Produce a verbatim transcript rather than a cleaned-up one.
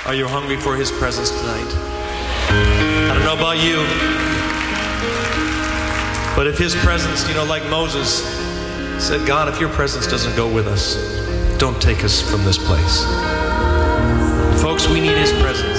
Are you hungry for his presence tonight? I don't know about you, but if his presence, you know, like Moses said, God, if your presence doesn't go with us, don't take us from this place. Folks, we need his presence.